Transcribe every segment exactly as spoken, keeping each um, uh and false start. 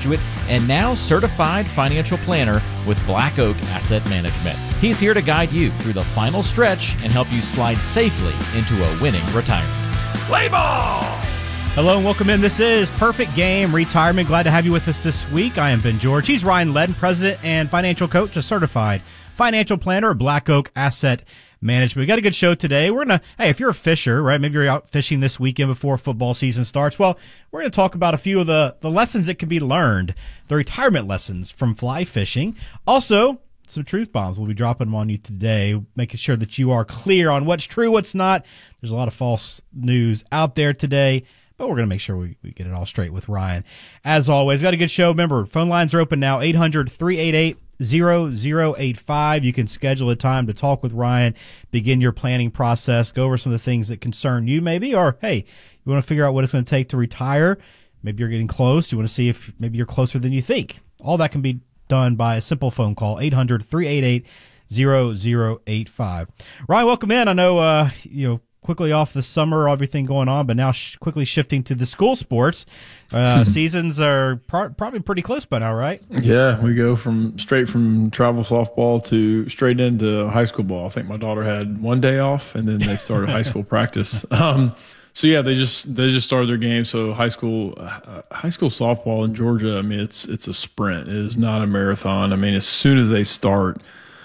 graduate and now certified financial planner with Black Oak Asset Management. He's here to guide you through the final stretch and help you slide safely into a winning retirement. Play ball! Hello and welcome in. This is Perfect Game Retirement. Glad to have you with us this week. I am Ben George. He's Ryan Ledden, president and financial coach, a certified financial planner at Black Oak Asset Management. We got a good show today. We're going to, hey, if you're a fisher, right, maybe you're out fishing this weekend before football season starts. Well, we're going to talk about a few of the, the lessons that can be learned, the retirement lessons from fly fishing. Also, some truth bombs. We'll be dropping them on you today, making sure that you are clear on what's true, what's not. There's a lot of false news out there today, but we're going to make sure we, we get it all straight with Ryan. As always, got a good show. Remember, phone lines are open now, eight hundred, three eight eight, zero zero eight five. You can schedule a time to talk with Ryan, begin your planning process, go over some of the things that concern you maybe, or, hey, you want to figure out what it's going to take to retire. Maybe you're getting close. You want to see if maybe you're closer than you think. All that can be done by a simple phone call, eight hundred, three eight eight, zero zero eight five. Ryan, welcome in. I know, uh, you know, quickly off the summer, everything going on, but now sh- quickly shifting to the school sports. Uh, seasons are pr- probably pretty close by now, right? Yeah, we go from straight from travel softball to straight into high school ball. I think my daughter had one day off, and then they started high school practice. Um, so yeah, they just they just started their game. So high school uh, high school softball in Georgia, I mean, it's it's a sprint. It is not a marathon. I mean, as soon as they start.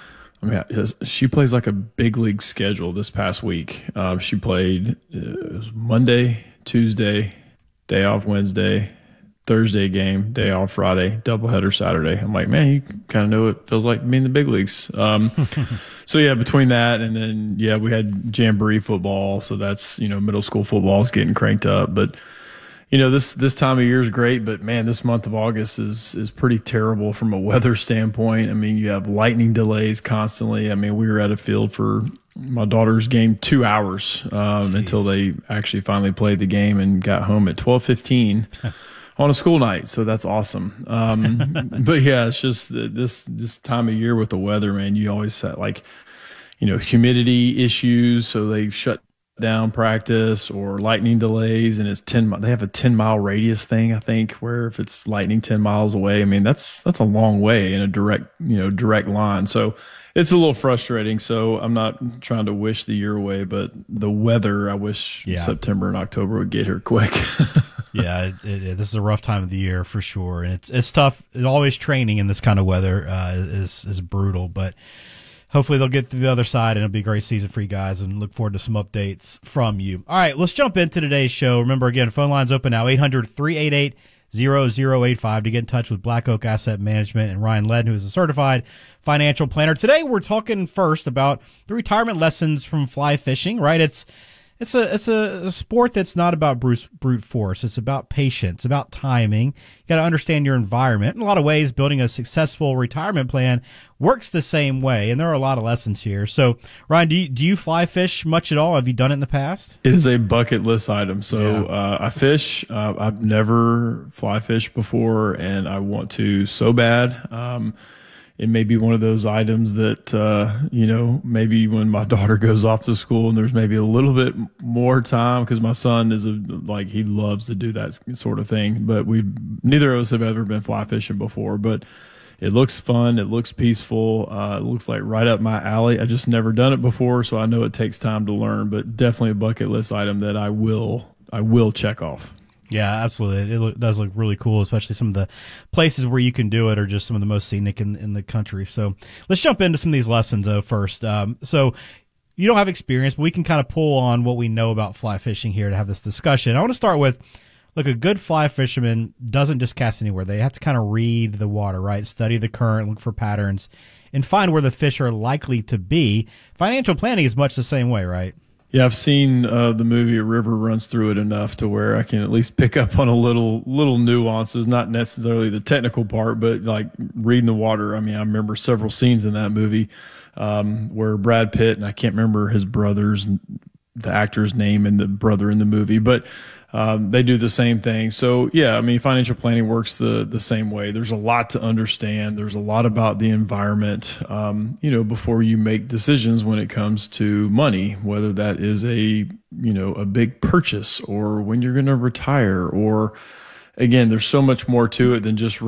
I mean, she plays like a big league schedule this past week. Um, she played uh, Monday, Tuesday, day off Wednesday, Thursday game, day off Friday, doubleheader Saturday. I'm like, man, you kind of know what it feels like being in the big leagues. Um, so, yeah, between that and then, yeah, we had Jamboree football. So that's, you know, middle school football is getting cranked up. But, you know, this this time of year is great, but man, this month of August is is pretty terrible from a weather standpoint. I mean, you have lightning delays constantly. I mean, we were at a field for my daughter's game two hours um, until they actually finally played the game and got home at twelve fifteen on a school night. So that's awesome. Um, but yeah, it's just this this time of year with the weather, man. You always set like, you know, humidity issues, so they shut down practice or lightning delays, and it's ten. They have a ten mile radius thing, I think, where if it's lightning ten miles away, I mean that's that's a long way in a direct you know direct line. So it's a little frustrating. So I'm not trying to wish the year away, but the weather, I wish yeah. September and October would get here quick. yeah, it, it, this is a rough time of the year for sure, and it's it's tough. It's always training in this kind of weather uh, is is brutal, but hopefully they'll get to the other side, and it'll be a great season for you guys, and look forward to some updates from you. All right, let's jump into today's show. Remember, again, phone lines open now, eight hundred, three eight eight, zero zero eight five to get in touch with Black Oak Asset Management and Ryan Ledden, who is a certified financial planner. Today, we're talking first about the retirement lessons from fly fishing, right? It's It's a it's a, a sport that's not about brute, brute force. It's about patience, about timing. You got to understand your environment. In a lot of ways, building a successful retirement plan works the same way, and there are a lot of lessons here. So, Ryan, do you, do you fly fish much at all? Have you done it in the past? It is a bucket list item. So yeah. uh, I fish. Uh, I've never fly fished before, and I want to so bad. Um, It may be one of those items that, uh, you know, maybe when my daughter goes off to school and there's maybe a little bit more time, because my son is a, like, he loves to do that sort of thing. But we, neither of us have ever been fly fishing before, but it looks fun. It looks peaceful. Uh, it looks like right up my alley. I just never done it before, so I know it takes time to learn, but definitely a bucket list item that I will, I will check off. Yeah, absolutely. It look, does look really cool, especially some of the places where you can do it are just some of the most scenic in, in the country. So let's jump into some of these lessons, though, first. Um, so you don't have experience, but we can kind of pull on what we know about fly fishing here to have this discussion. I want to start with, look, a good fly fisherman doesn't just cast anywhere. They have to kind of read the water, right? Study the current, look for patterns, and find where the fish are likely to be. Financial planning is much the same way, right? Yeah, I've seen uh, the movie A River Runs Through It enough to where I can at least pick up on a little little nuances, not necessarily the technical part, but like reading the water. I mean, I remember several scenes in that movie um, where Brad Pitt, and I can't remember his brother's, the actor's name and the brother in the movie, but um, they do the same thing. So yeah, I mean, financial planning works the the same way. There's a lot to understand. There's a lot about the environment, um, you know, before you make decisions when it comes to money, whether that is a, you know, a big purchase or when you're going to retire, or again, there's so much more to it than just